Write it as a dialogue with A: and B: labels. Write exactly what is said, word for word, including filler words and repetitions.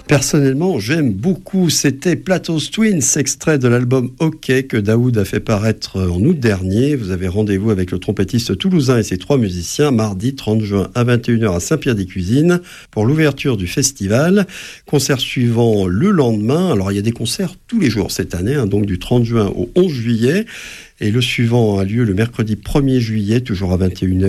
A: Personnellement, j'aime beaucoup. C'était Plato's Twins, extrait de l'album OK que Daoud a fait paraître en août dernier. Vous avez rendez-vous avec le trompettiste toulousain et ses trois musiciens mardi trente juin à vingt et une heures à Saint-Pierre-des-Cuisines pour l'ouverture du festival. Concert suivant le lendemain. Alors, il y a des concerts tous les jours cette année, hein, donc du trente juin au onze juillet. Et le suivant a lieu le mercredi premier juillet, toujours à vingt et une heures.